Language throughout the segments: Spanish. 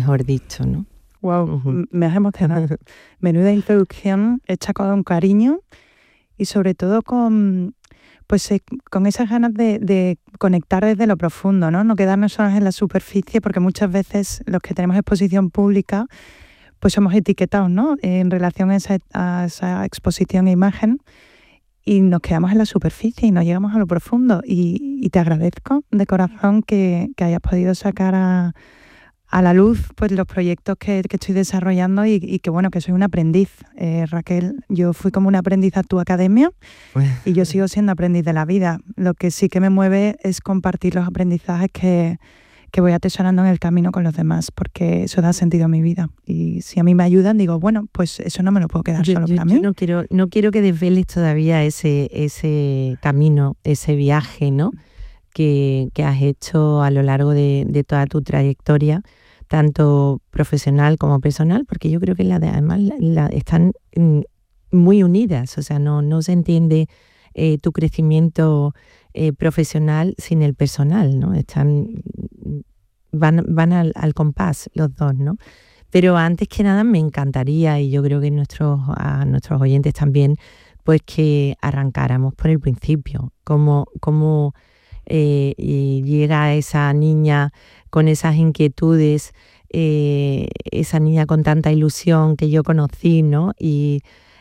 mejor dicho, ¿no? Wow, me has emocionado. Menuda introducción hecha con cariño y sobre todo con esas ganas de conectar desde lo profundo, ¿no? No quedarnos solos en la superficie, porque muchas veces los que tenemos exposición pública pues somos etiquetados, ¿no? En relación a esa exposición e imagen, y nos quedamos en la superficie y no llegamos a lo profundo. Y te agradezco de corazón que hayas podido sacar a la luz pues los proyectos que estoy desarrollando y que bueno, que soy una aprendiz. Raquel, yo fui como una aprendiz a tu academia y yo sigo siendo aprendiz de la vida. Lo que sí que me mueve es compartir los aprendizajes que voy atesorando en el camino con los demás, porque eso da sentido a mi vida. Y si a mí me ayudan, digo, bueno, pues eso no me lo puedo quedar solo para mí. Yo no quiero que desveles todavía ese camino, ese viaje, ¿no? Que has hecho a lo largo de toda tu trayectoria, tanto profesional como personal, porque yo creo que además están muy unidas, o sea, no se entiende tu crecimiento profesional sin el personal, ¿no? Van al compás los dos, ¿no? Pero antes que nada me encantaría, y yo creo que a nuestros oyentes también, pues que arrancáramos por el principio, cómo llega esa niña con esas inquietudes, esa niña con tanta ilusión que yo conocí, ¿no? Y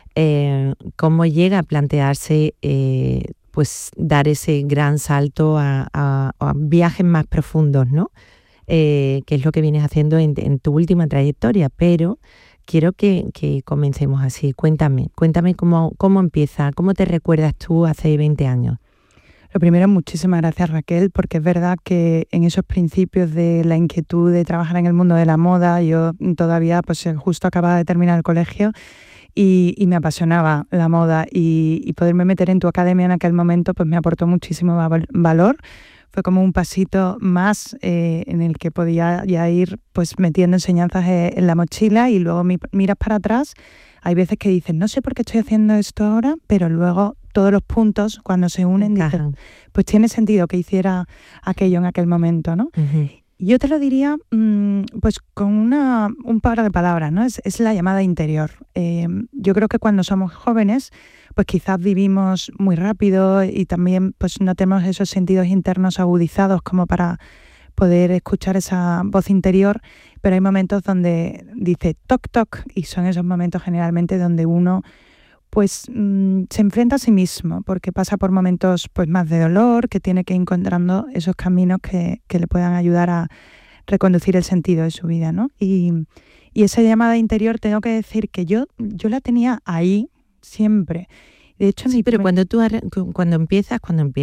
cómo llega a plantearse pues dar ese gran salto a viajes más profundos, ¿no? Que es lo que vienes haciendo en tu última trayectoria, pero quiero que comencemos así. Cuéntame cómo empieza, cómo te recuerdas tú hace 20 años. Lo primero, muchísimas gracias, Raquel, porque es verdad que en esos principios de la inquietud de trabajar en el mundo de la moda, yo todavía pues justo acababa de terminar el colegio y me apasionaba la moda, y poderme meter en tu academia en aquel momento pues me aportó muchísimo valor. Fue como un pasito más en el que podía ya ir pues metiendo enseñanzas en la mochila, y luego miras para atrás. Hay veces que dices, no sé por qué estoy haciendo esto ahora, pero luego todos los puntos cuando se unen dices, pues tiene sentido que hiciera aquello en aquel momento, ¿no? Uh-huh. Yo te lo diría pues con un par de palabras, ¿no? Es la llamada interior. Yo creo que cuando somos jóvenes pues quizás vivimos muy rápido y también pues no tenemos esos sentidos internos agudizados como para poder escuchar esa voz interior, pero hay momentos donde dice toc toc, y son esos momentos generalmente donde uno pues se enfrenta a sí mismo, porque pasa por momentos pues más de dolor, que tiene que ir encontrando esos caminos que le puedan ayudar a reconducir el sentido de su vida, ¿no? Y esa llamada interior, tengo que decir que yo la tenía ahí siempre. De hecho, sí, pero cuando empiezas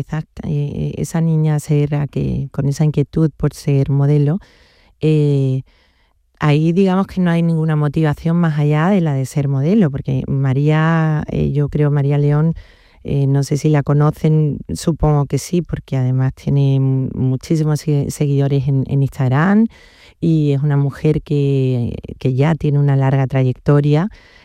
esa niña con esa inquietud por ser modelo, ahí digamos que no hay ninguna motivación más allá de la de ser modelo, porque María, yo creo María León, no sé si la conocen, supongo que sí, porque además tiene muchísimos seguidores en Instagram, y es una mujer que ya tiene una larga trayectoria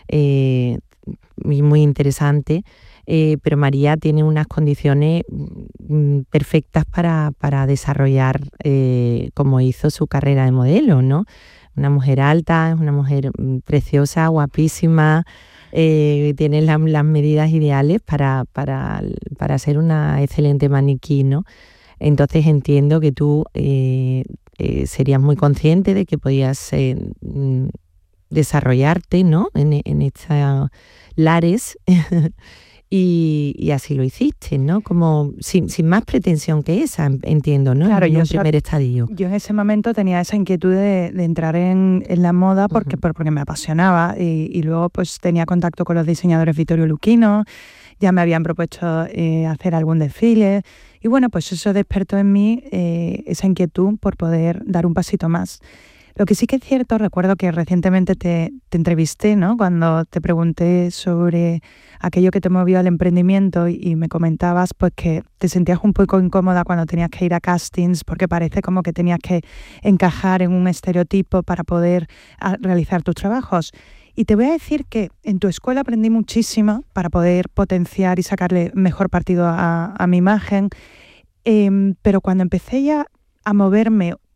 muy interesante, pero María tiene unas condiciones perfectas para desarrollar como hizo su carrera de modelo, ¿no? Una mujer alta, es una mujer preciosa, guapísima, tiene las medidas ideales para ser una excelente maniquí, ¿no? Entonces entiendo que tú serías muy consciente de que podías desarrollarte, ¿no? en esta lares y así lo hiciste, ¿no? Como sin más pretensión que esa, entiendo, ¿no? Claro, en un primer estadio. Yo en ese momento tenía esa inquietud de entrar en la moda porque me apasionaba, y luego pues tenía contacto con los diseñadores Vittorio Luchino, ya me habían propuesto hacer algún desfile, y bueno, pues eso despertó en mí esa inquietud por poder dar un pasito más. Lo que sí que es cierto, recuerdo que recientemente te entrevisté, ¿no? Cuando te pregunté sobre aquello que te movió al emprendimiento, y me comentabas pues que te sentías un poco incómoda cuando tenías que ir a castings, porque parece como que tenías que encajar en un estereotipo para poder realizar tus trabajos. Y te voy a decir que en tu escuela aprendí muchísimo para poder potenciar y sacarle mejor partido a mi imagen, pero cuando empecé ya a moverme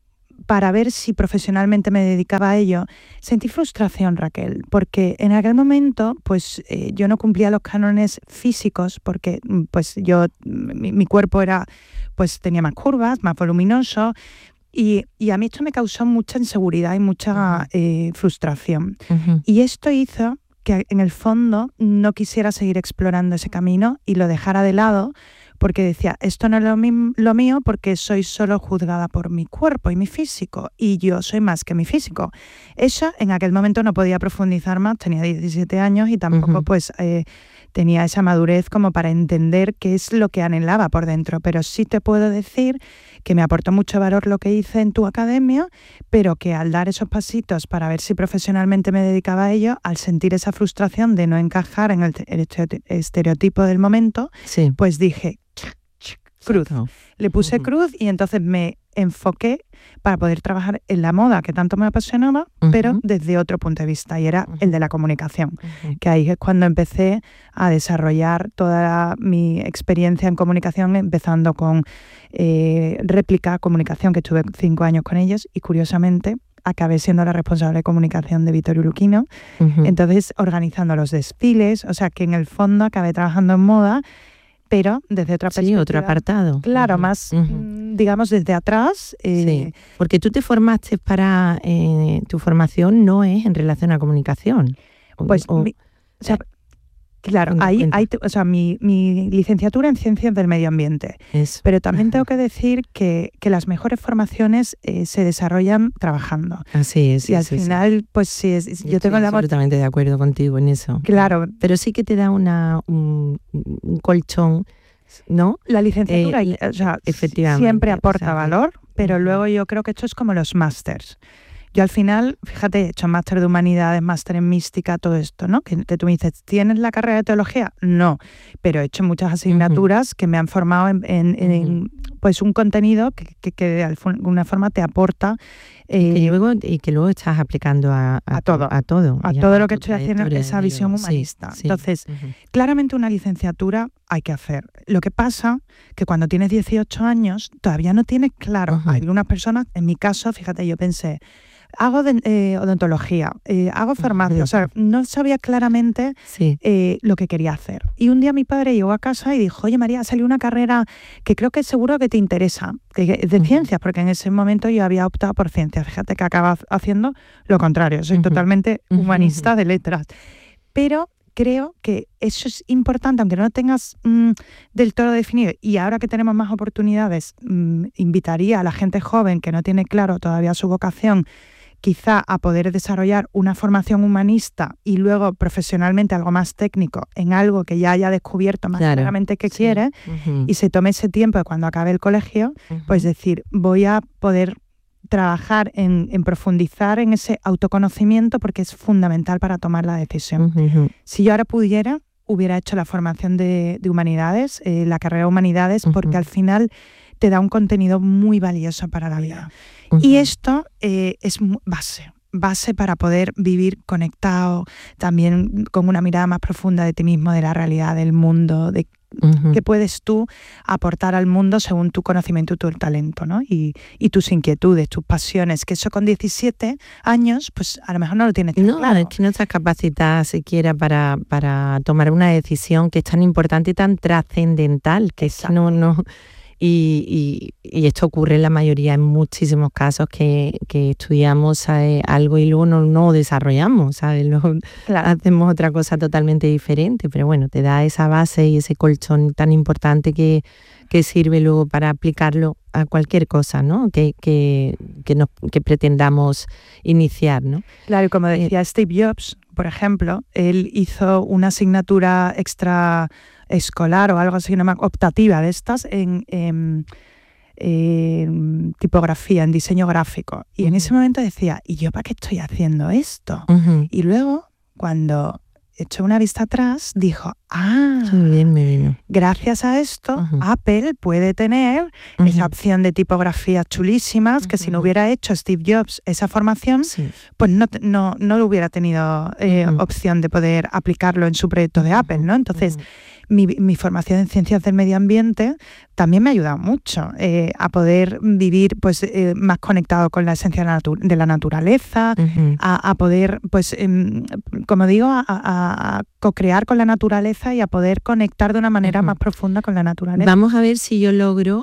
para ver si profesionalmente me dedicaba a ello, sentí frustración, Raquel, porque en aquel momento pues yo no cumplía los cánones físicos porque pues mi cuerpo era, pues tenía más curvas, más voluminoso, y a mí esto me causó mucha inseguridad y mucha frustración. Y esto hizo que en el fondo no quisiera seguir explorando ese camino y lo dejara de lado, porque decía, esto no es lo mío porque soy solo juzgada por mi cuerpo y mi físico, y yo soy más que mi físico. Eso en aquel momento no podía profundizar más, tenía 17 años y tampoco pues tenía esa madurez como para entender qué es lo que anhelaba por dentro, pero sí te puedo decir que me aportó mucho valor lo que hice en tu academia, pero que al dar esos pasitos para ver si profesionalmente me dedicaba a ello, al sentir esa frustración de no encajar en el estereotipo del momento, pues dije, cruz. Le puse cruz y entonces me enfoqué para poder trabajar en la moda que tanto me apasionaba, pero desde otro punto de vista, y era el de la comunicación, que ahí es cuando empecé a desarrollar toda mi experiencia en comunicación, empezando con Réplica Comunicación, que estuve 5 años con ellos, y curiosamente acabé siendo la responsable de comunicación de Vittorio Luchino, entonces organizando los desfiles, o sea que en el fondo acabé trabajando en moda, pero desde otra perspectiva. Sí, otro apartado. Claro, más, digamos, desde atrás. Sí, porque tú te formaste tu formación no es en relación a comunicación. Pues, claro, mi licenciatura en Ciencias del Medio Ambiente. Eso. Pero también tengo que decir que las mejores formaciones se desarrollan trabajando. Así es. Y al final, pues yo tengo absolutamente de acuerdo contigo en eso. Claro. Pero sí que te da un colchón, ¿no? La licenciatura efectivamente, siempre aporta valor, pero luego yo creo que esto es como los másters. Yo al final, fíjate, he hecho máster de humanidades, máster en mística, todo esto, ¿no? Que tú me dices, ¿tienes la carrera de teología? No, pero he hecho muchas asignaturas que me han formado en pues un contenido que de alguna forma te aporta. Y que luego estás aplicando a todo lo que estoy haciendo, esa visión humanista. Sí. Entonces, claramente una licenciatura hay que hacer. Lo que pasa que cuando tienes 18 años todavía no tienes claro. Hay algunas personas, en mi caso, fíjate, yo pensé, hago odontología, hago farmacia, o sea, no sabía claramente lo que quería hacer. Y un día mi padre llegó a casa y dijo, oye María, ha salido una carrera que creo que seguro que te interesa, que es de ciencias, porque en ese momento yo había optado por ciencias. Fíjate que acaba haciendo lo contrario, soy totalmente humanista de letras. Pero creo que eso es importante, aunque no lo tengas del todo definido. Y ahora que tenemos más oportunidades, invitaría a la gente joven que no tiene claro todavía su vocación, quizá a poder desarrollar una formación humanista y luego profesionalmente algo más técnico en algo que ya haya descubierto más claramente que quiere, y se tome ese tiempo de cuando acabe el colegio, pues decir, voy a poder trabajar en profundizar en ese autoconocimiento porque es fundamental para tomar la decisión. Si yo ahora pudiera, hubiera hecho la formación de humanidades, la carrera de humanidades, porque al final te da un contenido muy valioso para la vida. Y esto es base para poder vivir conectado, también con una mirada más profunda de ti mismo, de la realidad, del mundo, de qué puedes tú aportar al mundo según tu conocimiento y tu talento, ¿no? Y tus inquietudes, tus pasiones, que eso con 17 años, pues a lo mejor no lo tienes tan claro. Es que no estás capacitada siquiera para tomar una decisión que es tan importante y tan trascendental, que no... Y esto ocurre en la mayoría, en muchísimos casos que estudiamos algo y luego no desarrollamos, ¿sabes? Luego hacemos otra cosa totalmente diferente, pero bueno, te da esa base y ese colchón tan importante que sirve luego para aplicarlo a cualquier cosa, ¿no? Que pretendamos iniciar, ¿no? Claro, y como decía Steve Jobs, por ejemplo, él hizo una asignatura extra escolar o algo así, optativa de estas en tipografía, en diseño gráfico. Y en ese momento decía, ¿y yo para qué estoy haciendo esto? Y luego, cuando echó una vista atrás, dijo, Ah, Qué bien me vino. gracias a esto, Ujú. Apple puede tener esa opción de tipografías chulísimas que si no hubiera hecho Steve Jobs esa formación, Sí. pues no lo hubiera tenido opción de poder aplicarlo en su proyecto de Apple, ¿no? Entonces, mi formación en ciencias del medio ambiente también me ha ayudado mucho a poder vivir pues más conectado con la esencia de la naturaleza, a poder, pues, como digo, a co-crear con la naturaleza y a poder conectar de una manera más profunda con la naturaleza. Vamos a ver si yo logro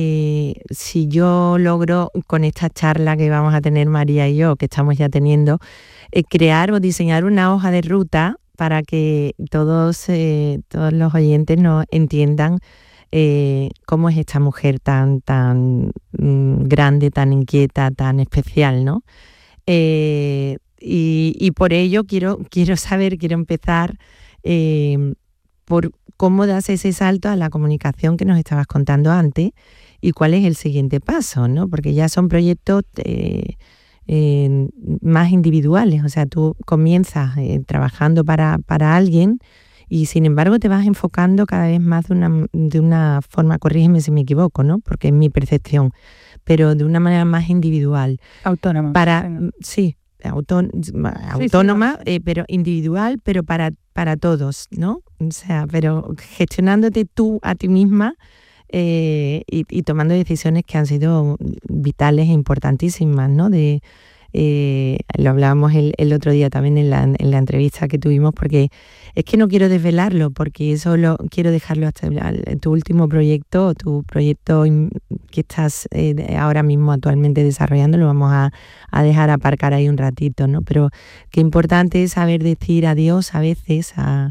con esta charla que vamos a tener María y yo, que estamos ya teniendo, crear o diseñar una hoja de ruta para que todos los oyentes nos entiendan cómo es esta mujer tan grande, tan inquieta, tan especial, ¿no? Y por ello quiero empezar por cómo das ese salto a la comunicación que nos estabas contando antes y cuál es el siguiente paso, ¿no? Porque ya son proyectos más individuales, o sea, tú comienzas trabajando para alguien y sin embargo te vas enfocando cada vez más de una forma, corrígeme si me equivoco, ¿no? Porque es mi percepción, pero de una manera más individual. Autónoma. Autónoma, pero individual, pero para todos, ¿no? O sea, pero gestionándote tú a ti misma y tomando decisiones que han sido vitales e importantísimas, ¿no? Lo hablábamos el otro día también en la entrevista que tuvimos, porque es que no quiero desvelarlo, porque eso quiero dejarlo hasta tu último proyecto, tu proyecto que estás ahora mismo actualmente desarrollando, lo vamos a dejar aparcar ahí un ratito, ¿no? Pero qué importante es saber decir adiós a veces a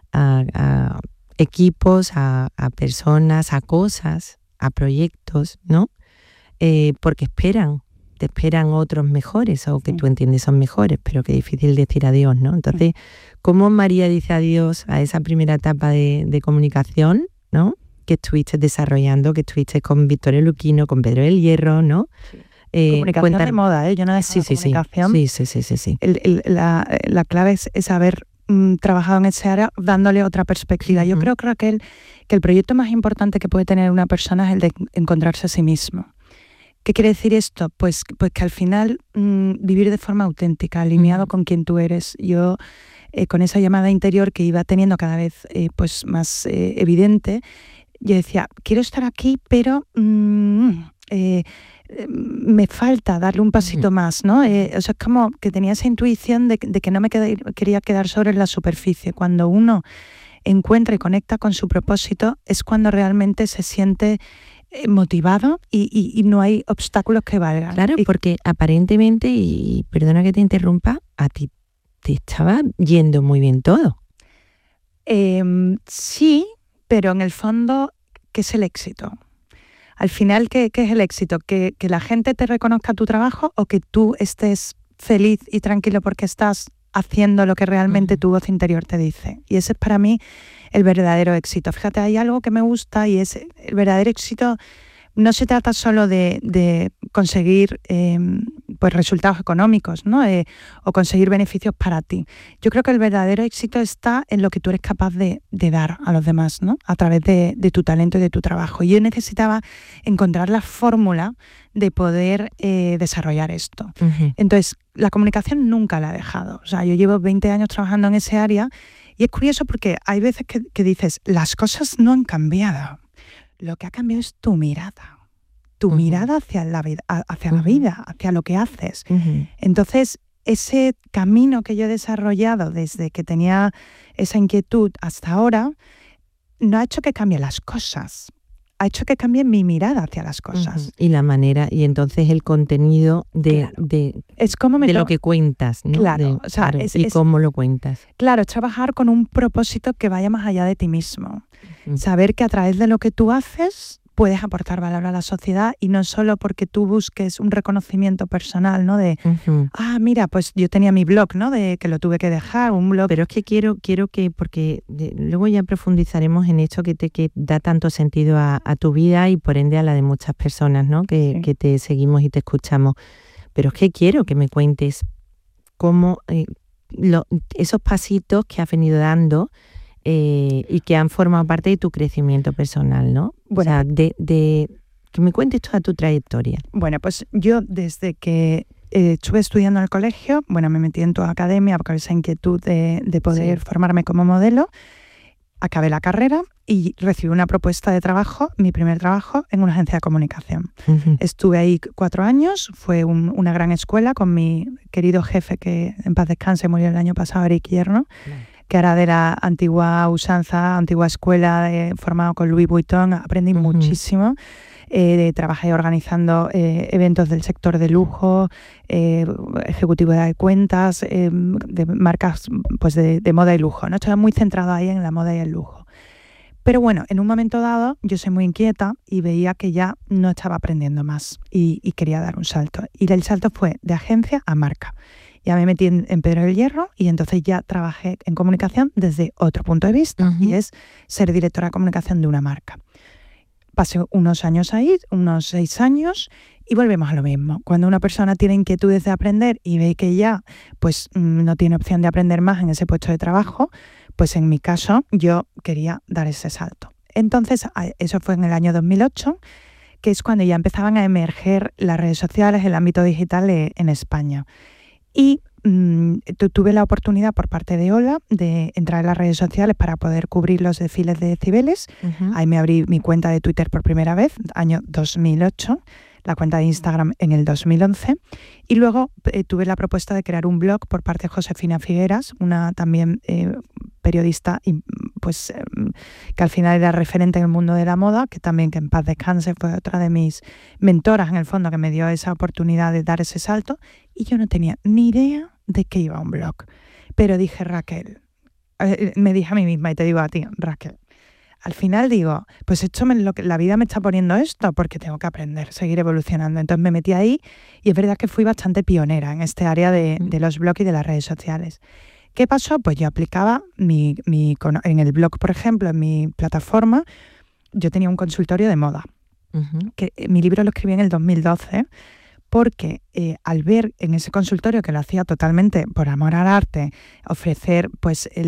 equipos, a personas, a cosas, a proyectos, ¿no? Porque te esperan otros mejores o que tú entiendes son mejores, pero qué difícil decir adiós, ¿no? Entonces, ¿cómo María dice adiós a esa primera etapa de comunicación, ¿no? Que estuviste desarrollando, que estuviste con Victoria Luquino, con Pedro del Hierro, ¿no? Comunicación de moda, yo no he dejado comunicación. Sí. La clave es haber trabajado en ese área dándole otra perspectiva. Yo creo, Raquel, que el proyecto más importante que puede tener una persona es el de encontrarse a sí mismo. ¿Qué quiere decir esto? Pues que al final vivir de forma auténtica, alineado con quien tú eres. Yo, con esa llamada interior que iba teniendo cada vez pues más evidente, yo decía, quiero estar aquí, pero me falta darle un pasito más, ¿no? O sea, es como que tenía esa intuición de que no me quería quedar sobre la superficie. Cuando uno encuentra y conecta con su propósito, es cuando realmente se siente motivado y no hay obstáculos que valgan. Claro, porque aparentemente, y perdona que te interrumpa, a ti te estaba yendo muy bien todo. Sí, pero en el fondo, ¿qué es el éxito? Al final, ¿qué es el éxito? ¿Que la gente te reconozca tu trabajo o que tú estés feliz y tranquilo porque estás haciendo lo que realmente tu voz interior te dice? Y ese es para mí el verdadero éxito. Fíjate, hay algo que me gusta y es el verdadero éxito. No se trata solo de conseguir pues resultados económicos, ¿no? O conseguir beneficios para ti. Yo creo que el verdadero éxito está en lo que tú eres capaz de dar a los demás, ¿no? A través de tu talento y de tu trabajo. Y yo necesitaba encontrar la fórmula de poder desarrollar esto. Entonces, la comunicación nunca la he dejado. O sea, yo llevo 20 años trabajando en ese área y es curioso porque hay veces que dices, las cosas no han cambiado. Lo que ha cambiado es tu mirada. Tu mirada hacia la vida, hacia lo que haces. Entonces, ese camino que yo he desarrollado desde que tenía esa inquietud hasta ahora, no ha hecho que cambie las cosas. Ha hecho que cambie mi mirada hacia las cosas. Y la manera, y entonces el contenido es como de lo que cuentas, ¿no? Claro, y cómo lo cuentas. Claro, es trabajar con un propósito que vaya más allá de ti mismo. Saber que a través de lo que tú haces puedes aportar valor a la sociedad y no solo porque tú busques un reconocimiento personal, ¿no? De, mira, pues yo tenía mi blog, ¿no? De que lo tuve que dejar, un blog. Pero es que quiero que, porque luego ya profundizaremos en esto que da tanto sentido a tu vida y por ende a la de muchas personas, ¿no? Que te seguimos y te escuchamos. Pero es que quiero que me cuentes cómo esos pasitos que has venido dando y que han formado parte de tu crecimiento personal, ¿no? Bueno, o sea, que me cuentes toda tu trayectoria. Bueno, pues yo desde que estuve estudiando en el colegio, bueno, me metí en toda academia porque esa inquietud de poder formarme como modelo. Acabé la carrera y recibí una propuesta de trabajo, mi primer trabajo, en una agencia de comunicación. Uh-huh. Estuve ahí 4 años, fue una gran escuela con mi querido jefe, que en paz descanse, murió el año pasado, Eric Hierno, que era de la antigua usanza, antigua escuela, formado con Louis Vuitton. Aprendí muchísimo. Trabajé organizando eventos del sector de lujo, ejecutividad de cuentas, de marcas pues de moda y lujo, ¿no? Estaba muy centrado ahí en la moda y el lujo. Pero bueno, en un momento dado yo soy muy inquieta y veía que ya no estaba aprendiendo más y quería dar un salto. Y el salto fue de agencia a marca. Ya me metí en Pedro del Hierro y entonces ya trabajé en comunicación desde otro punto de vista, y es ser directora de comunicación de una marca. Pasé unos años ahí, unos 6 años, y volvemos a lo mismo. Cuando una persona tiene inquietudes de aprender y ve que ya pues no tiene opción de aprender más en ese puesto de trabajo, pues en mi caso yo quería dar ese salto. Entonces eso fue en el año 2008, que es cuando ya empezaban a emerger las redes sociales, el ámbito digital en España. Y tuve la oportunidad por parte de Hola de entrar en las redes sociales para poder cubrir los desfiles de Cibeles. Ahí me abrí mi cuenta de Twitter por primera vez, año 2008, la cuenta de Instagram en el 2011. Y luego tuve la propuesta de crear un blog por parte de Josefina Figueras, una también periodista pues, que al final era referente en el mundo de la moda, que también, que en paz descanse, fue otra de mis mentoras en el fondo, que me dio esa oportunidad de dar ese salto. Y yo no tenía ni idea de qué iba un blog. Pero dije, Raquel, me dije a mí misma, y te digo a ti, Raquel, al final digo, pues esto la vida me está poniendo esto porque tengo que aprender, seguir evolucionando. Entonces me metí ahí y es verdad que fui bastante pionera en este área de los blogs y de las redes sociales. ¿Qué pasó? Pues yo aplicaba en el blog, por ejemplo, en mi plataforma, yo tenía un consultorio de moda. Que mi libro lo escribí en el 2012, porque al ver en ese consultorio, que lo hacía totalmente por amor al arte, ofrecer pues el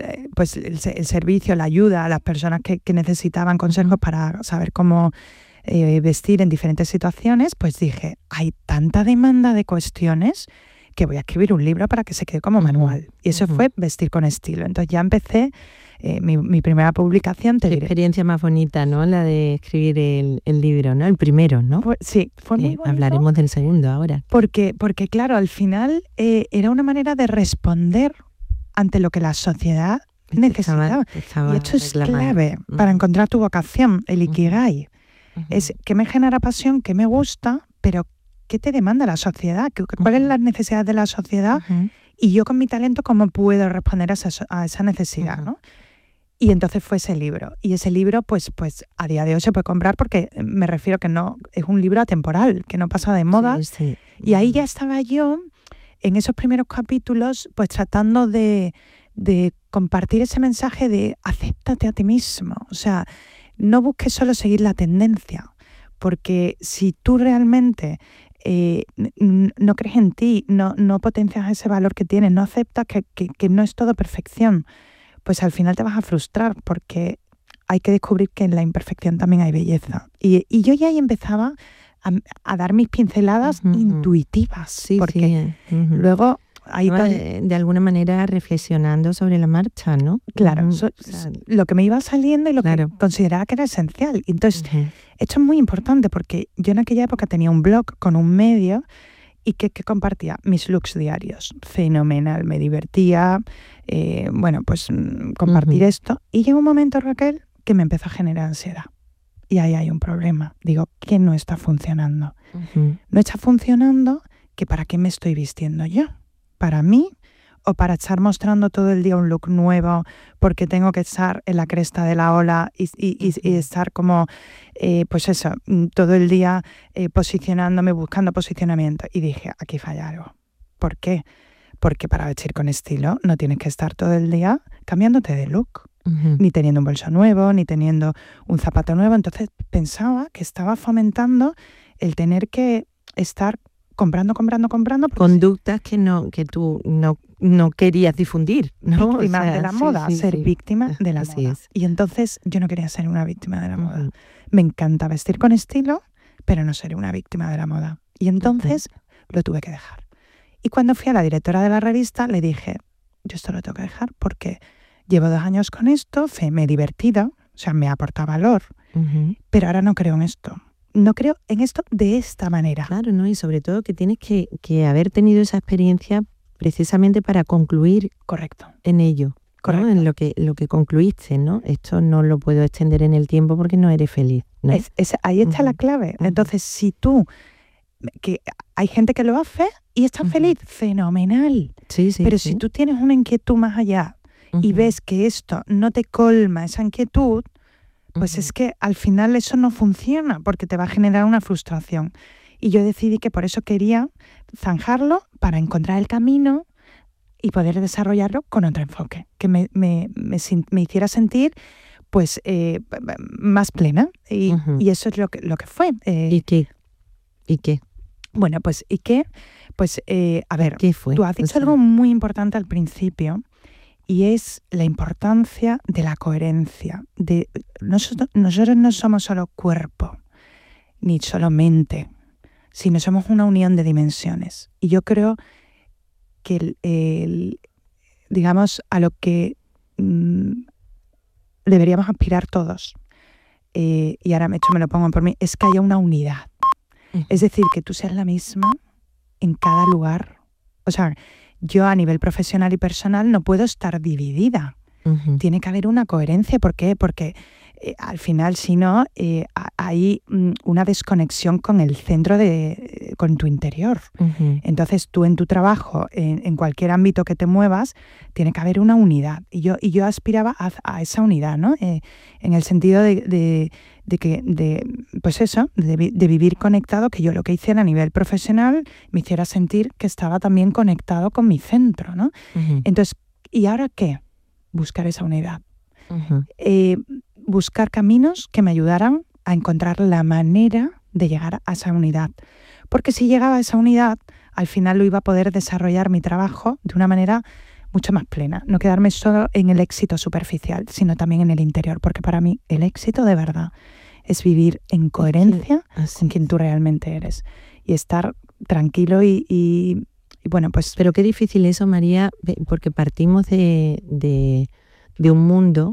servicio, la ayuda a las personas que necesitaban consejos para saber cómo vestir en diferentes situaciones, pues dije, hay tanta demanda de cuestiones que voy a escribir un libro para que se quede como manual. Y eso fue Vestir con estilo. Entonces ya empecé mi primera publicación. Qué experiencia más bonita, ¿no? La de escribir el libro, ¿no? El primero, ¿no? Sí, fue muy bonito. Hablaremos del segundo ahora. Porque claro, al final era una manera de responder ante lo que la sociedad necesitaba. Y esto es clave para encontrar tu vocación, el Ikigai. Es qué me genera pasión, qué me gusta, pero qué te demanda la sociedad, cuáles son las necesidades de la sociedad, y yo con mi talento cómo puedo responder a esa necesidad, ¿no? Y entonces fue ese libro. Y ese libro, pues a día de hoy se puede comprar, porque me refiero que no es un libro atemporal, que no pasa de moda. Sí. Y ahí ya estaba yo, en esos primeros capítulos, pues tratando de compartir ese mensaje de acéptate a ti mismo. O sea, no busques solo seguir la tendencia, porque si tú realmente no crees en ti, no potencias ese valor que tienes, no aceptas que no es todo perfección, pues al final te vas a frustrar, porque hay que descubrir que en la imperfección también hay belleza. Y yo ya ahí empezaba a dar mis pinceladas intuitivas, porque luego ahí de alguna manera reflexionando sobre la marcha, ¿no? Claro, lo que me iba saliendo y lo que consideraba que era esencial. Entonces, esto es muy importante, porque yo en aquella época tenía un blog con un medio y que compartía mis looks diarios. Fenomenal, me divertía, pues compartir esto. Y llegó un momento, Raquel, que me empezó a generar ansiedad. Y ahí hay un problema. Digo, ¿qué no está funcionando? No está funcionando, que ¿para qué me estoy vistiendo yo? ¿Para mí? ¿O para estar mostrando todo el día un look nuevo porque tengo que estar en la cresta de la ola y estar como, pues eso, todo el día posicionándome, buscando posicionamiento? Y dije, aquí falla algo. ¿Por qué? Porque para vestir con estilo no tienes que estar todo el día cambiándote de look. Ni teniendo un bolso nuevo, ni teniendo un zapato nuevo. Entonces pensaba que estaba fomentando el tener que estar comprando. Conductas que tú no querías difundir, ¿no? Víctima de la moda, ser sí. víctima de la Así moda. es. Y entonces yo no quería ser una víctima de la moda. Ujú. Me encanta vestir con estilo, pero no ser una víctima de la moda. Y entonces lo tuve que dejar. Y cuando fui a la directora de la revista, le dije, yo esto lo tengo que dejar porque llevo 2 años con esto, me he divertido, o sea, me aporta valor, pero ahora no creo en esto. No creo en esto de esta manera. Claro, ¿no? Y sobre todo que tienes que haber tenido esa experiencia precisamente para concluir Correcto. en ello, Correcto. ¿no? En lo que concluiste, ¿no? Esto no lo puedo extender en el tiempo porque no eres feliz, ¿no? Ahí está la clave. Entonces, si tú, que hay gente que lo hace y está feliz, fenomenal. Sí, pero si tú tienes una inquietud más allá y ves que esto no te colma esa inquietud, pues es que al final eso no funciona porque te va a generar una frustración. Y yo decidí que por eso quería zanjarlo para encontrar el camino y poder desarrollarlo con otro enfoque, que me hiciera sentir pues más plena. Y eso es lo que fue. ¿Y qué? Bueno, pues ¿y qué? Pues a ver, ¿Qué fue? tú has dicho algo muy importante al principio y es la importancia de la coherencia. Nosotros no somos solo cuerpo, ni solo mente, sino somos una unión de dimensiones. Y yo creo que digamos, a lo que deberíamos aspirar todos, y ahora me lo pongo por mí, es que haya una unidad. Es decir, que tú seas la misma en cada lugar. O sea, yo a nivel profesional y personal no puedo estar dividida. Tiene que haber una coherencia. ¿Por qué? Porque al final, si no, hay una desconexión con el centro, con tu interior. Entonces, tú en tu trabajo, en cualquier ámbito que te muevas, tiene que haber una unidad. Y yo aspiraba a esa unidad, ¿no? En el sentido de vivir conectado, que yo lo que hice a nivel profesional me hiciera sentir que estaba también conectado con mi centro, ¿no? Entonces, ¿y ahora qué? Buscar esa unidad. Buscar caminos que me ayudaran a encontrar la manera de llegar a esa unidad. Porque si llegaba a esa unidad, al final lo iba a poder desarrollar mi trabajo de una manera mucho más plena. No quedarme solo en el éxito superficial, sino también en el interior. Porque para mí el éxito de verdad es vivir en coherencia con quien tú realmente eres. Y estar tranquilo y bueno, pues... Pero qué difícil eso, María, porque partimos de un mundo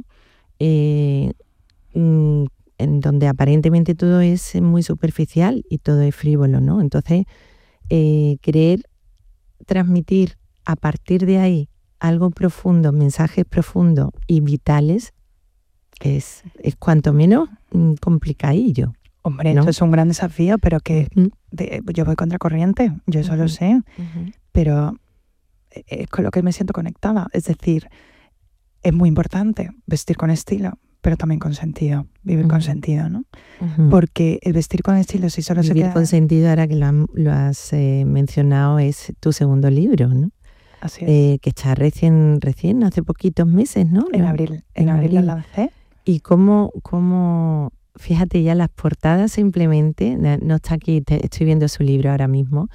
en donde aparentemente todo es muy superficial y todo es frívolo, ¿no? Entonces, querer transmitir a partir de ahí algo profundo, mensajes profundos y vitales, es cuanto menos complicadillo. Hombre, ¿no? Eso es un gran desafío, pero que yo voy contracorriente, yo eso lo sé, pero es con lo que me siento conectada. Es decir, es muy importante vestir con estilo, pero también con sentido, vivir con sentido, ¿no? Porque el vestir con estilo, si solo vivir se queda... con sentido, ahora que lo has mencionado, es tu segundo libro, ¿no? Así es. Que está recién, hace poquitos meses, ¿no? En abril lo lancé. Y cómo, fíjate ya las portadas simplemente, no está aquí, estoy viendo su libro ahora mismo,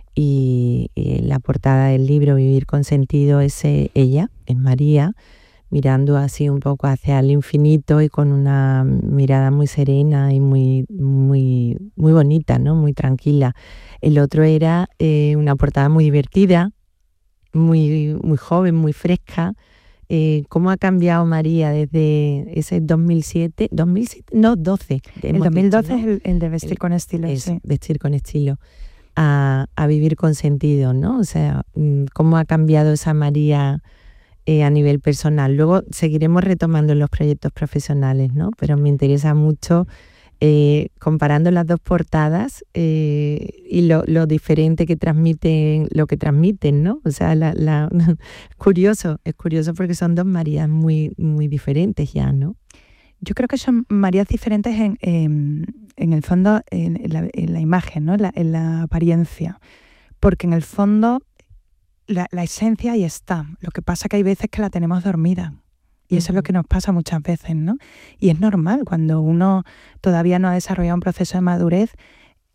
y la portada del libro Vivir con sentido es ella, es María, mirando así un poco hacia el infinito y con una mirada muy serena y muy bonita, ¿no? Muy tranquila. El otro era una portada muy divertida, muy joven, muy fresca. ¿Cómo ha cambiado María desde ese 2007? No, 12. El 2012 dicho, ¿no? es el de vestir con estilo, sí. Vestir con estilo. A vivir con sentido, ¿no? O sea, cómo ha cambiado esa María a nivel personal. Luego seguiremos retomando los proyectos profesionales, ¿no? Pero me interesa mucho comparando las dos portadas y lo diferente que transmiten, lo que transmiten, ¿no? O sea, es curioso porque son dos Marías muy diferentes ya, ¿no? Yo creo que son Marías diferentes en el fondo, en la imagen, ¿no? En la apariencia. Porque en el fondo la esencia ahí está. Lo que pasa que hay veces que la tenemos dormida. Y eso es lo que nos pasa muchas veces, ¿no? Y es normal, cuando uno todavía no ha desarrollado un proceso de madurez,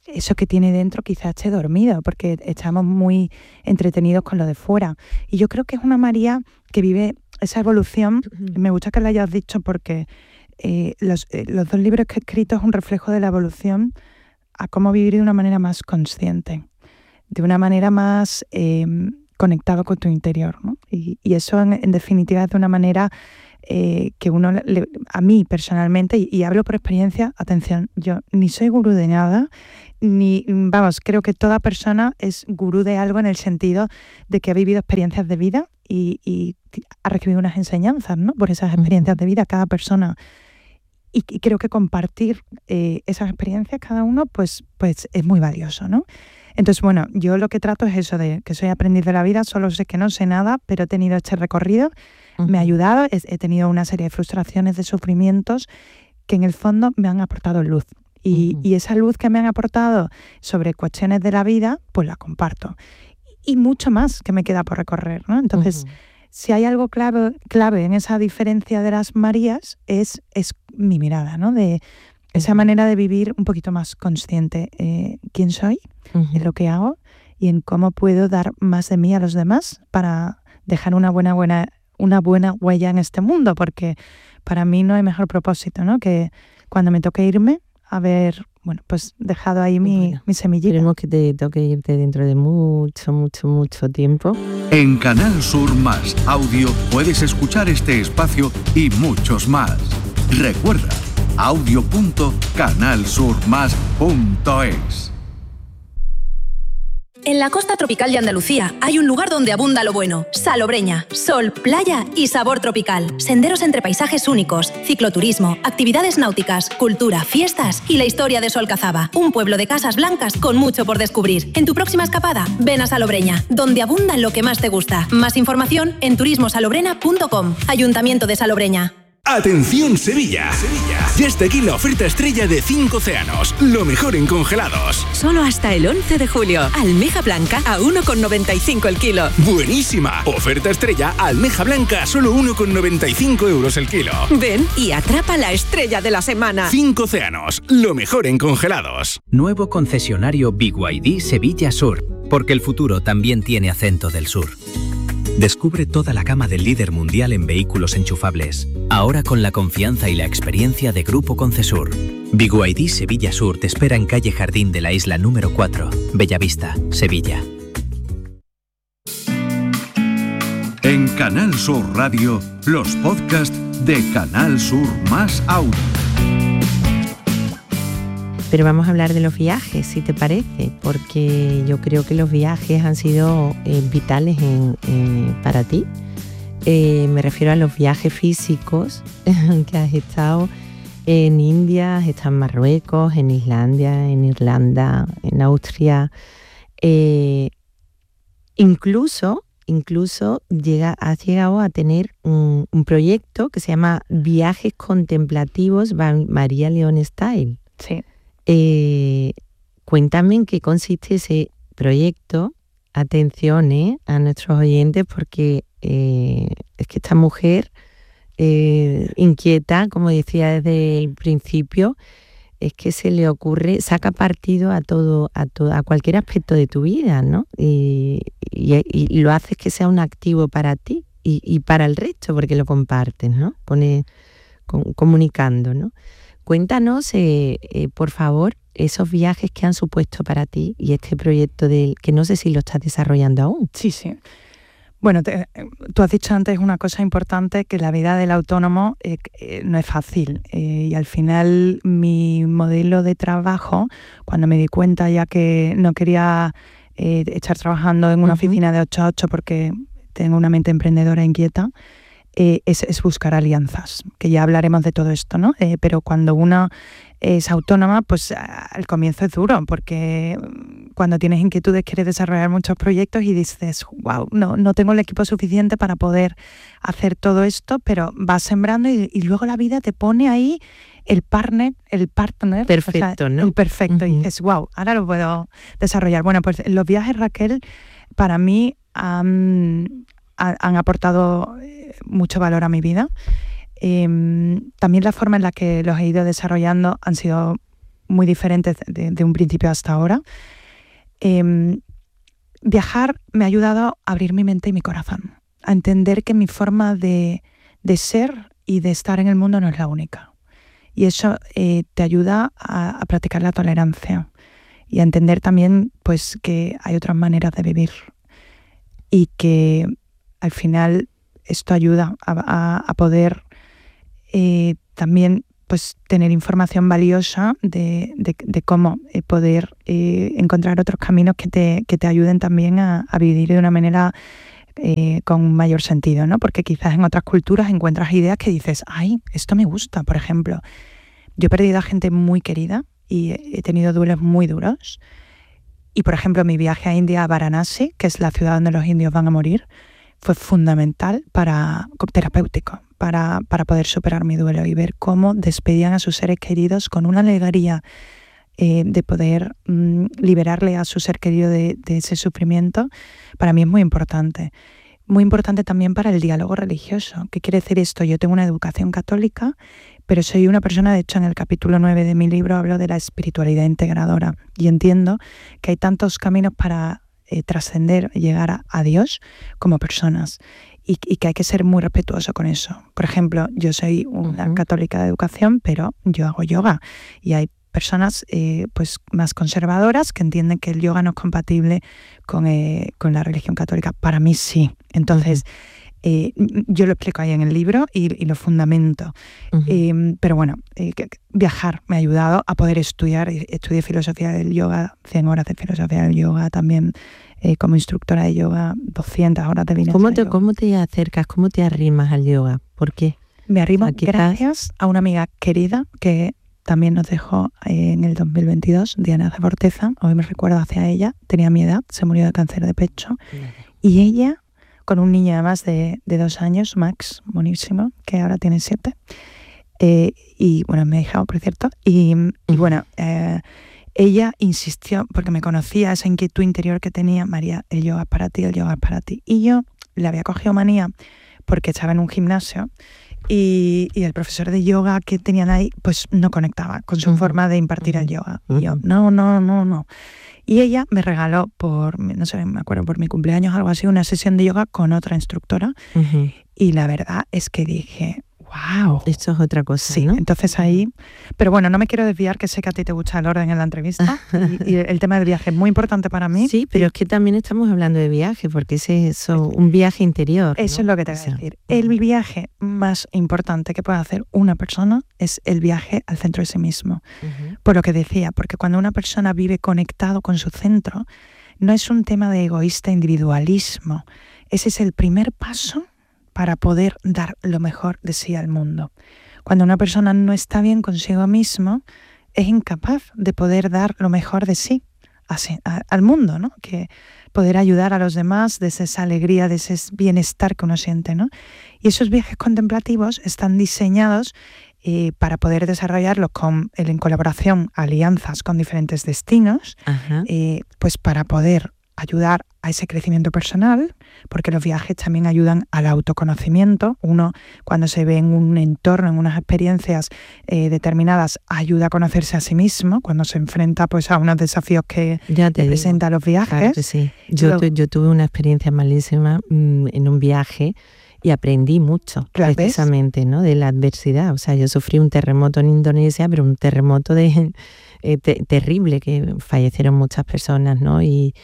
eso que tiene dentro quizás esté dormido, porque estamos muy entretenidos con lo de fuera. Y yo creo que es una María que vive esa evolución. Me gusta que lo hayas dicho porque los 2 libros que he escrito es un reflejo de la evolución a cómo vivir de una manera más consciente, de una manera más conectado con tu interior, ¿no? Y eso en definitiva es de una manera que a mí personalmente, y hablo por experiencia, atención, yo ni soy gurú de nada, creo que toda persona es gurú de algo en el sentido de que ha vivido experiencias de vida y ha recibido unas enseñanzas, ¿no? Por esas experiencias de vida, cada persona. Y creo que compartir esas experiencias cada uno, pues es muy valioso, ¿no? Entonces, bueno, yo lo que trato es eso de que soy aprendiz de la vida, solo sé que no sé nada, pero he tenido este recorrido, me ha ayudado, he tenido una serie de frustraciones, de sufrimientos que en el fondo me han aportado luz. Y esa luz que me han aportado sobre cuestiones de la vida, pues la comparto. Y mucho más que me queda por recorrer, ¿no? Entonces, si hay algo clave en esa diferencia de las Marías, es mi mirada, ¿no? De esa manera de vivir un poquito más consciente. ¿Quién soy? En lo que hago y en cómo puedo dar más de mí a los demás para dejar una buena huella en este mundo, porque para mí no hay mejor propósito, ¿no? Que cuando me toque irme, haber, pues dejado ahí mi semillita. Esperemos que te toque irte dentro de mucho tiempo. En Canal Sur Más Audio puedes escuchar este espacio y muchos más. Recuerda, audio.canalsurmas.es. En la costa tropical de Andalucía hay un lugar donde abunda lo bueno. Salobreña. Sol, playa y sabor tropical. Senderos entre paisajes únicos, cicloturismo, actividades náuticas, cultura, fiestas y la historia de Solcazaba. Un pueblo de casas blancas con mucho por descubrir. En tu próxima escapada, ven a Salobreña, donde abunda lo que más te gusta. Más información en turismosalobrena.com. Ayuntamiento de Salobreña. ¡Atención Sevilla! Ya está aquí la oferta estrella de 5 océanos, lo mejor en congelados. Solo hasta el 11 de julio, almeja blanca a 1,95 el kilo. ¡Buenísima! Oferta estrella, almeja blanca a solo 1,95 euros el kilo. Ven y atrapa la estrella de la semana. 5 océanos, lo mejor en congelados. Nuevo concesionario BYD Sevilla Sur, porque el futuro también tiene acento del sur. Descubre toda la gama del líder mundial en vehículos enchufables, ahora con la confianza y la experiencia de Grupo Concesur. BYD Sevilla Sur te espera en calle Jardín de la Isla número 4, Bellavista, Sevilla. En Canal Sur Radio, los podcasts de Canal Sur Más Audio. Pero vamos a hablar de los viajes, si te parece, porque yo creo que los viajes han sido vitales para ti. Me refiero a los viajes físicos, que has estado en India, has estado en Marruecos, en Islandia, en Irlanda, en Austria. Incluso has llegado a tener un proyecto que se llama Viajes Contemplativos by María León Style. Sí. Cuéntame en qué consiste ese proyecto. Atención a nuestros oyentes, porque es que esta mujer inquieta, como decía desde el principio, es que se le ocurre, saca partido a cualquier aspecto de tu vida, ¿no? Y lo haces que sea un activo para ti y para el resto, porque lo compartes, ¿no? Comunicando, ¿no? Cuéntanos, por favor, esos viajes que han supuesto para ti y este proyecto que no sé si lo estás desarrollando aún. Sí. Bueno, tú has dicho antes una cosa importante, que la vida del autónomo no es fácil. Y al final mi modelo de trabajo, cuando me di cuenta ya que no quería estar trabajando en una oficina de 8 a 8 porque tengo una mente emprendedora inquieta, es buscar alianzas, que ya hablaremos de todo esto, ¿no? Pero cuando uno es autónoma, pues al comienzo es duro, porque cuando tienes inquietudes quieres desarrollar muchos proyectos y dices, wow, no tengo el equipo suficiente para poder hacer todo esto, pero vas sembrando y luego la vida te pone ahí el partner perfecto, ¿no? El perfecto, y dices, wow, ahora lo puedo desarrollar. Bueno, pues los viajes, Raquel, para mí han aportado mucho valor a mi vida. También la forma en la que los he ido desarrollando han sido muy diferentes de un principio hasta ahora. Viajar me ha ayudado a abrir mi mente y mi corazón, a entender que mi forma de ser y de estar en el mundo no es la única. Y eso te ayuda a practicar la tolerancia y a entender también pues, que hay otras maneras de vivir y que al final esto ayuda a poder también pues, tener información valiosa de cómo poder encontrar otros caminos que te ayuden también a vivir de una manera con mayor sentido, ¿no? Porque quizás en otras culturas encuentras ideas que dices, ¡ay, esto me gusta! Por ejemplo, yo he perdido a gente muy querida y he tenido duelos muy duros. Y, por ejemplo, mi viaje a India, a Varanasi, que es la ciudad donde los indios van a morir, fue fundamental terapéutico para poder superar mi duelo y ver cómo despedían a sus seres queridos con una alegría de poder liberarle a su ser querido de ese sufrimiento. Para mí es muy importante. Muy importante también para el diálogo religioso. ¿Qué quiere decir esto? Yo tengo una educación católica, pero soy una persona, de hecho en el capítulo 9 de mi libro hablo de la espiritualidad integradora y entiendo que hay tantos caminos para trascender, llegar a Dios como personas y que hay que ser muy respetuoso con eso. Por ejemplo, yo soy una católica de educación, pero yo hago yoga y hay personas pues más conservadoras que entienden que el yoga no es compatible con la religión católica. Para mí sí. Entonces, yo lo explico ahí en el libro y lo fundamento. Pero bueno, viajar me ha ayudado a poder estudiar. Estudié filosofía del yoga, 100 horas de filosofía del yoga, también como instructora de yoga, 200 horas de vinyasa. ¿Cómo te acercas, cómo te arrimas al yoga? ¿Por qué? Me arrimo gracias a una amiga querida que también nos dejó en el 2022, Diana Forteza. Hoy me recuerdo hacia ella, tenía mi edad, se murió de cáncer de pecho. Y ella, con un niño además de 2 años, Max, buenísimo, que ahora tiene 7. Y bueno, me ha dejado, por cierto. Y bueno, ella insistió, porque me conocía esa inquietud interior que tenía, María, el yoga es para ti, el yoga es para ti. Y yo le había cogido manía porque estaba en un gimnasio y el profesor de yoga que tenían ahí pues no conectaba con su forma de impartir el yoga. Y yo, no. Y ella me regaló no sé, me acuerdo, por mi cumpleaños, algo así, una sesión de yoga con otra instructora. Y la verdad es que dije, wow. Esto es otra cosa, sí, ¿no? Entonces ahí... Pero bueno, no me quiero desviar, que sé que a ti te gusta el orden en la entrevista. y el tema del viaje es muy importante para mí. Sí, pero es que también estamos hablando de viaje, porque es un viaje interior, ¿no? Eso es lo que te voy a decir. El viaje más importante que puede hacer una persona es el viaje al centro de sí mismo. Por lo que decía, porque cuando una persona vive conectado con su centro, no es un tema de egoísta individualismo. Ese es el primer paso para poder dar lo mejor de sí al mundo. Cuando una persona no está bien consigo mismo, es incapaz de poder dar lo mejor de sí al mundo, ¿no? Que poder ayudar a los demás desde esa alegría, de ese bienestar que uno siente, ¿no? Y esos viajes contemplativos están diseñados para poder desarrollarlos en colaboración, alianzas con diferentes destinos, pues para poder ayudar a ese crecimiento personal, porque los viajes también ayudan al autoconocimiento. Uno, cuando se ve en un entorno, en unas experiencias determinadas, ayuda a conocerse a sí mismo, cuando se enfrenta pues a unos desafíos que presenta los viajes. Claro que sí. Yo tuve una experiencia malísima en un viaje y aprendí mucho, precisamente, ¿no? De la adversidad. O sea, yo sufrí un terremoto en Indonesia, pero un terremoto terrible, que fallecieron muchas personas, ¿no? Y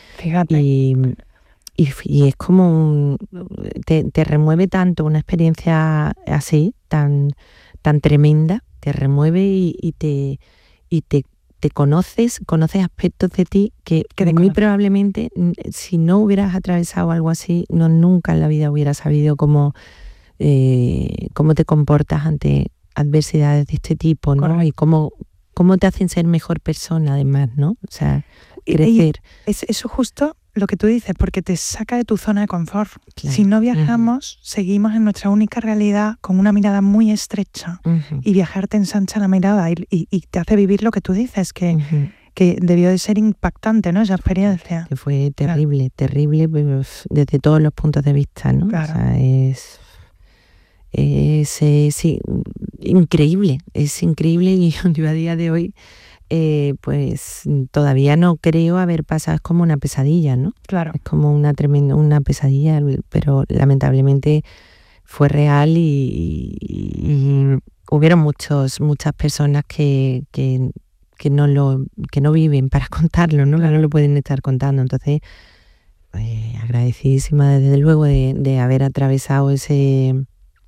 es como te remueve tanto una experiencia así, tan tremenda, te remueve y te conoces aspectos de ti que muy probablemente, si no hubieras atravesado algo así, nunca en la vida hubieras sabido cómo te comportas ante adversidades de este tipo, ¿no? Correcto. Y cómo te hacen ser mejor persona, además, ¿no? O sea, crecer. Y eso justo lo que tú dices, porque te saca de tu zona de confort. Claro. Si no viajamos, seguimos en nuestra única realidad con una mirada muy estrecha, y viajar te ensancha la mirada y te hace vivir lo que tú dices, que debió de ser impactante, ¿no? Esa experiencia. Que fue terrible, terrible desde todos los puntos de vista, ¿no? Claro. O sea, es increíble, y yo a día de hoy pues todavía no creo haber pasado, es como una pesadilla, ¿no? Claro. Es como una pesadilla, pero lamentablemente fue real y hubieron muchas personas que no viven para contarlo, ¿no? Que no lo pueden estar contando. Entonces, agradecidísima desde luego de haber atravesado esa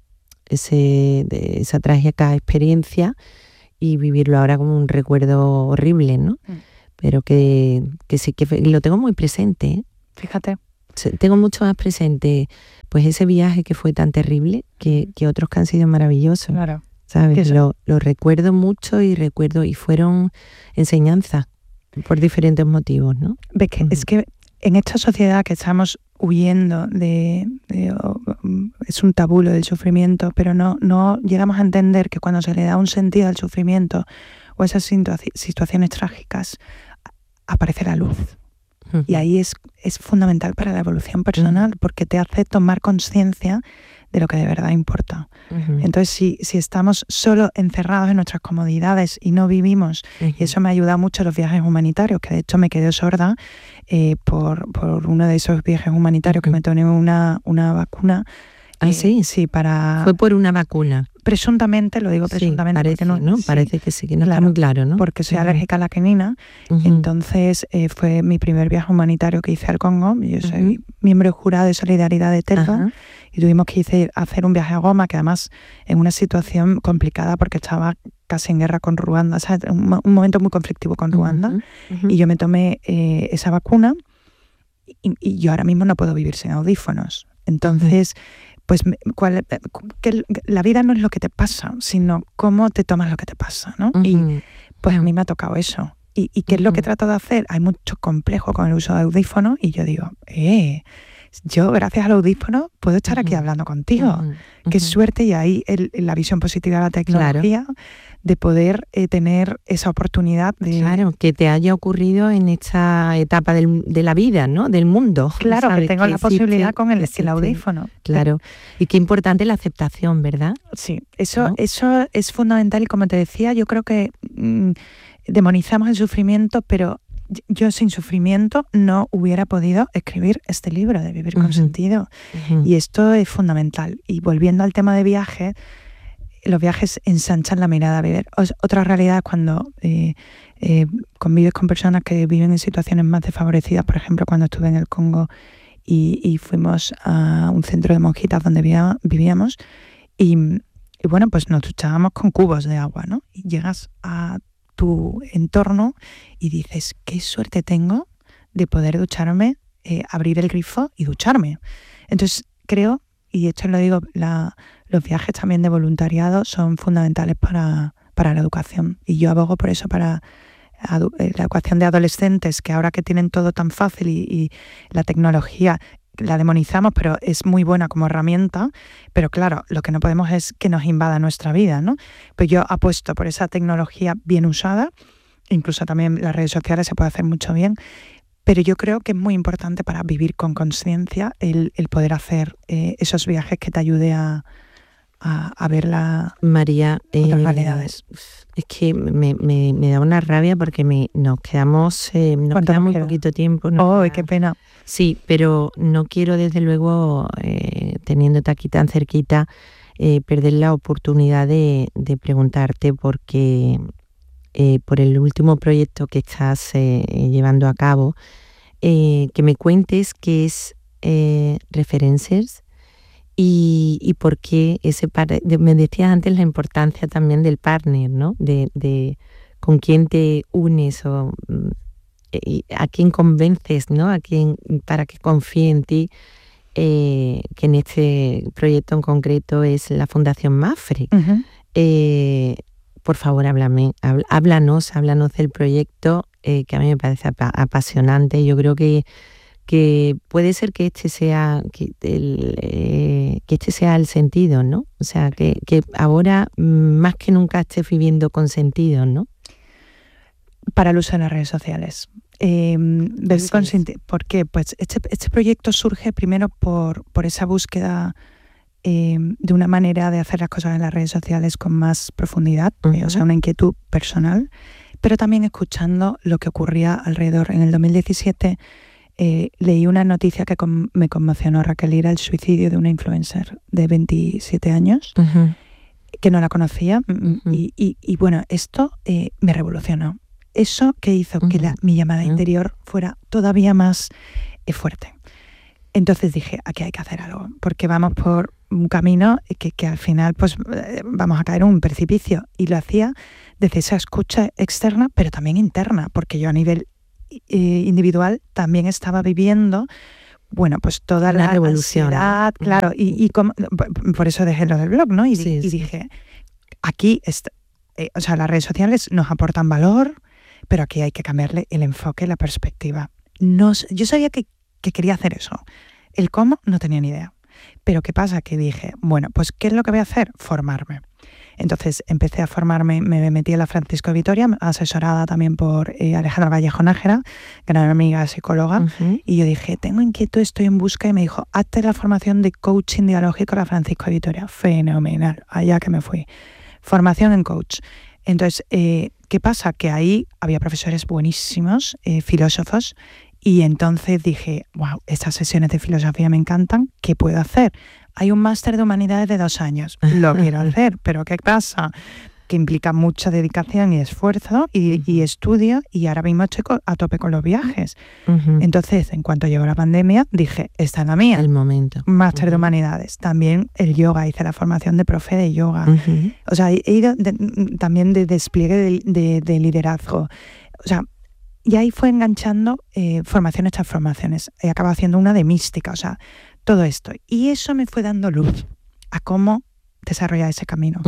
trágica experiencia y vivirlo ahora como un recuerdo horrible, ¿no? Pero que sí que lo tengo muy presente, ¿eh? Fíjate. Tengo mucho más presente pues ese viaje que fue tan terrible que otros que han sido maravillosos. Claro. ¿Sabes? Lo recuerdo mucho y fueron enseñanzas por diferentes motivos, ¿no? Ves que es que en esta sociedad que estamos huyendo es un tabú lo del sufrimiento, pero no llegamos a entender que cuando se le da un sentido al sufrimiento o esas situaciones trágicas, aparece la luz. Y ahí es fundamental para la evolución personal, porque te hace tomar conciencia de lo que de verdad importa. Entonces, si estamos solo encerrados en nuestras comodidades y no vivimos, y eso me ha ayudado mucho en los viajes humanitarios, que de hecho me quedé sorda por uno de esos viajes humanitarios que me tomé una vacuna. Sí, para... Fue por una vacuna. Presuntamente, lo digo presuntamente. Parece, ¿no? Sí, parece que sí, que no está muy claro, ¿no? Porque soy alérgica a la quinina. Entonces, fue mi primer viaje humanitario que hice al Congo. Yo soy miembro jurado de Solidaridad de Telva. Y tuvimos que hacer un viaje a Goma, que además en una situación complicada porque estaba casi en guerra con Ruanda, o sea, un momento muy conflictivo con Ruanda. Y yo me tomé esa vacuna y yo ahora mismo no puedo vivir sin audífonos. Entonces... pues que la vida no es lo que te pasa, sino cómo te tomas lo que te pasa, ¿no? Y pues a mí me ha tocado eso. ¿Y qué es lo que trato de hacer? Hay mucho complejo con el uso de audífonos y yo digo, yo gracias al audífono puedo estar aquí hablando contigo. Qué suerte, y ahí la visión positiva de la tecnología, de poder tener esa oportunidad de... Claro, que te haya ocurrido en esta etapa de la vida, ¿no? Del mundo. Claro, ¿sabes? Que tengo la posibilidad con el audífono. Claro, y qué importante la aceptación, ¿verdad? Sí, eso es fundamental, y como te decía, yo creo que demonizamos el sufrimiento, pero yo sin sufrimiento no hubiera podido escribir este libro de Vivir con Sentido. Y esto es fundamental. Y volviendo al tema de viajes, los viajes ensanchan la mirada a vivir. Otra realidad es cuando convives con personas que viven en situaciones más desfavorecidas. Por ejemplo, cuando estuve en el Congo y fuimos a un centro de monjitas donde vivíamos y bueno, pues nos duchábamos con cubos de agua, ¿no? Y llegas a tu entorno y dices, qué suerte tengo de poder ducharme, abrir el grifo y ducharme. Entonces creo, y esto lo digo, los viajes también de voluntariado son fundamentales para la educación. Y yo abogo por eso para la educación de adolescentes, que ahora que tienen todo tan fácil y la tecnología la demonizamos, pero es muy buena como herramienta. Pero claro, lo que no podemos es que nos invada nuestra vida, ¿no? Pues yo apuesto por esa tecnología bien usada. Incluso también las redes sociales se puede hacer mucho bien. Pero yo creo que es muy importante para vivir con conciencia el poder hacer esos viajes que te ayude a ver María, otras realidades. Es que me da una rabia porque nos quedamos muy poquito tiempo. Qué pena. Sí, pero no quiero desde luego, teniéndote aquí tan cerquita, perder la oportunidad de preguntarte porque por el último proyecto que estás llevando a cabo, que me cuentes qué es Referencers y por qué me decías antes la importancia también del partner, ¿no? De con quién te unes o a quién convences, ¿no? Para que confíe en ti, que en este proyecto en concreto es la Fundación MAPFRE. Por favor, háblanos del proyecto, que a mí me parece apasionante. Yo creo que puede ser que este sea el sentido, ¿no? O sea, que ahora más que nunca estés viviendo con sentido, ¿no? Para el uso de las redes sociales. ¿Por qué? Pues este proyecto surge primero por esa búsqueda de una manera de hacer las cosas en las redes sociales con más profundidad, o sea, una inquietud personal, pero también escuchando lo que ocurría alrededor. En el 2017 leí una noticia que me conmocionó, Raquel, era el suicidio de una influencer de 27 años, que no la conocía, y bueno, esto me revolucionó. Eso que hizo que mi llamada interior fuera todavía más fuerte. Entonces dije, aquí hay que hacer algo, porque vamos por un camino que al final pues vamos a caer en un precipicio. Y lo hacía desde esa escucha externa, pero también interna, porque yo a nivel individual también estaba viviendo, bueno, pues toda la ansiedad, claro, y por eso dejé lo del blog, ¿no? Y dije, aquí, o sea, las redes sociales nos aportan valor, pero aquí hay que cambiarle el enfoque, la perspectiva. Yo sabía que quería hacer eso. El cómo no tenía ni idea. Pero ¿qué pasa? Que dije, bueno, pues ¿qué es lo que voy a hacer? Formarme. Entonces empecé a formarme, me metí en la Francisco de Vitoria, asesorada también por Alejandra Vallejo Nájera, gran amiga psicóloga, y yo dije, tengo inquietud, estoy en busca, y me dijo, hazte la formación de coaching dialógico en la Francisco de Vitoria. Fenomenal, allá que me fui. Formación en coach. Entonces, ¿qué pasa? Que ahí había profesores buenísimos, filósofos, y entonces dije, wow, estas sesiones de filosofía me encantan, ¿qué puedo hacer? Hay un máster de humanidades de 2 años, lo quiero hacer, pero ¿qué pasa? Que implica mucha dedicación y esfuerzo y estudio, y ahora mismo estoy a tope con los viajes. Entonces, en cuanto llegó la pandemia, dije, esta es la mía. El momento. Máster de humanidades. También el yoga, hice la formación de profe de yoga. O sea, he ido también de despliegue de liderazgo. O sea, y ahí fue enganchando formaciones tras formaciones. He acabado haciendo una de mística, o sea, todo esto. Y eso me fue dando luz a cómo desarrollar ese camino.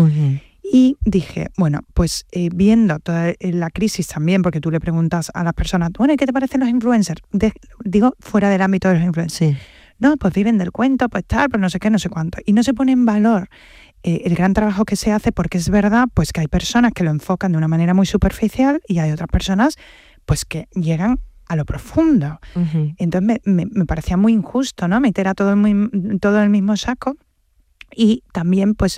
Y dije, bueno, pues viendo toda la crisis también, porque tú le preguntas a las personas, bueno, ¿y qué te parecen los influencers? Digo, fuera del ámbito de los influencers. Sí. No, pues viven del cuento, pues tal, pues no sé qué, no sé cuánto. Y no se pone en valor el gran trabajo que se hace, porque es verdad pues que hay personas que lo enfocan de una manera muy superficial y hay otras personas pues que llegan a lo profundo. Entonces me parecía muy injusto, ¿no? Meter a todo en el mismo saco. Y también pues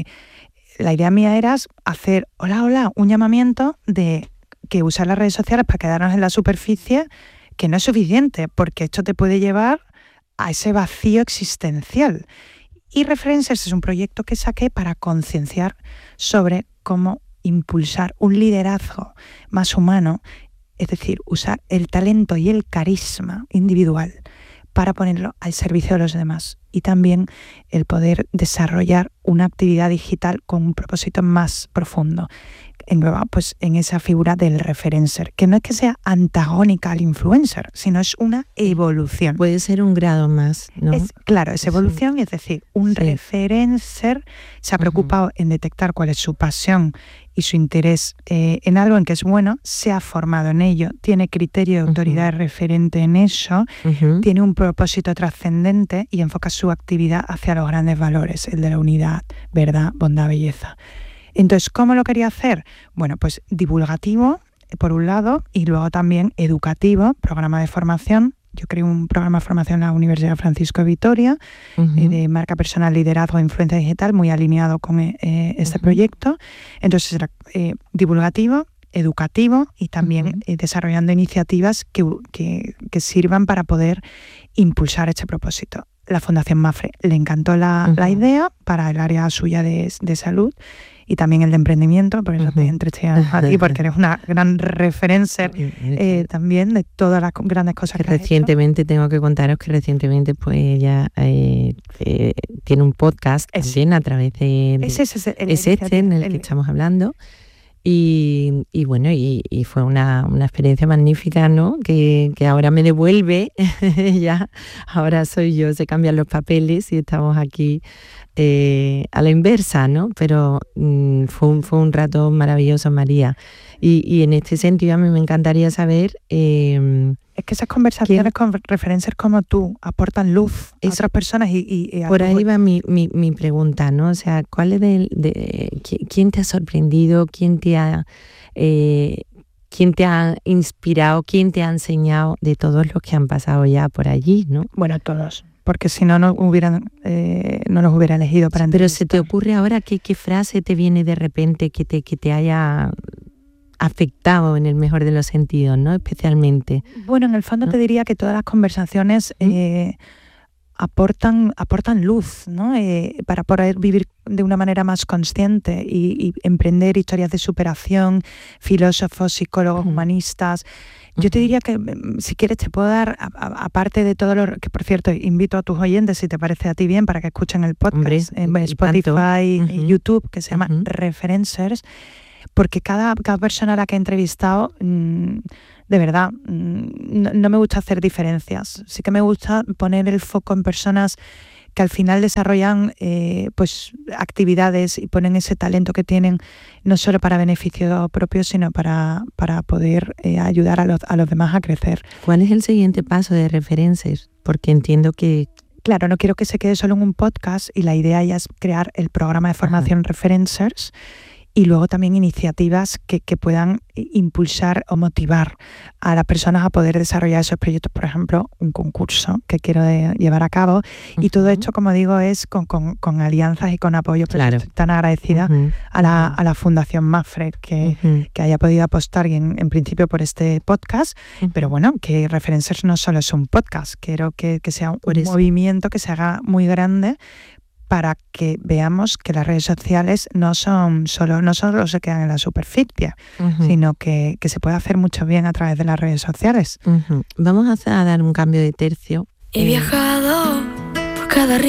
la idea mía era hacer, un llamamiento de que usar las redes sociales para quedarnos en la superficie, que no es suficiente, porque esto te puede llevar a ese vacío existencial. Y Referencers es un proyecto que saqué para concienciar sobre cómo impulsar un liderazgo más humano, es decir, usar el talento y el carisma individual para ponerlo al servicio de los demás, y también el poder desarrollar una actividad digital con un propósito más profundo, engloba pues en esa figura del referencer, que no es que sea antagónica al influencer, sino es una evolución. Puede ser un grado más, ¿no? Claro, es evolución, es decir, un referencer se ha preocupado en detectar cuál es su pasión y su interés en algo en que es bueno, se ha formado en ello, tiene criterio de autoridad referente en eso, tiene un propósito trascendente y enfoca su actividad hacia los grandes valores, el de la unidad, verdad, bondad, belleza. Entonces, ¿cómo lo quería hacer? Bueno, pues divulgativo, por un lado, y luego también educativo, programa de formación. Yo creé un programa de formación en la Universidad Francisco de Vitoria, de marca personal, liderazgo e influencia digital, muy alineado con este proyecto. Entonces era divulgativo, educativo y también desarrollando iniciativas que sirvan para poder impulsar este propósito. La Fundación Mafre le encantó la idea para el área suya de salud y también el de emprendimiento, por eso te entrevisté a ti, porque eres una gran referencia también de todas las grandes cosas que recientemente has hecho. Tengo que contaros que recientemente pues ella tiene un podcast también a través de... Es este en el que estamos hablando. Y bueno, y fue una experiencia magnífica, ¿no? Que ahora me devuelve, ya, ahora soy yo, se cambian los papeles y estamos aquí a la inversa, ¿no? Pero fue un rato maravilloso, María. Y en este sentido a mí me encantaría saber... es que esas conversaciones con referencias como tú aportan luz a otras personas y por ahí va mi pregunta, ¿no? O sea, ¿cuál es quién te ha sorprendido? ¿Quién te ha inspirado? ¿Quién te ha enseñado de todos los que han pasado ya por allí, ¿no? Bueno, todos, porque si no, no los hubiera elegido para entrevistar. Pero ¿se te ocurre ahora qué frase te viene de repente que te haya afectado en el mejor de los sentidos, ¿no? Especialmente. Bueno, en el fondo, ¿no?, te diría que todas las conversaciones aportan luz, ¿no? Para poder vivir de una manera más consciente y emprender historias de superación, filósofos, psicólogos, humanistas. Yo te diría que, si quieres, te puedo dar, aparte de todo lo que, por cierto, invito a tus oyentes, si te parece a ti bien, para que escuchen el podcast en Spotify y YouTube, que se llama Referencers, porque cada persona a la que he entrevistado, de verdad, no me gusta hacer diferencias. Sí que me gusta poner el foco en personas que al final desarrollan pues actividades y ponen ese talento que tienen, no solo para beneficio propio, sino para poder ayudar a los demás a crecer. ¿Cuál es el siguiente paso de Referencers? Porque entiendo que... Claro, no quiero que se quede solo en un podcast, y la idea ya es crear el programa de formación Referencers, y luego también iniciativas que puedan impulsar o motivar a las personas a poder desarrollar esos proyectos. Por ejemplo, un concurso que quiero llevar a cabo. Y todo esto, como digo, es con alianzas y con apoyo. Claro. Estoy tan agradecida a la Fundación Mapfre que haya podido apostar en principio por este podcast. Pero bueno, que Referencers no solo es un podcast. Quiero que sea un movimiento que se haga muy grande, para que veamos que las redes sociales no solo se quedan en la superficie, sino que se puede hacer mucho bien a través de las redes sociales. Vamos a dar un cambio de tercio. He viajado por cada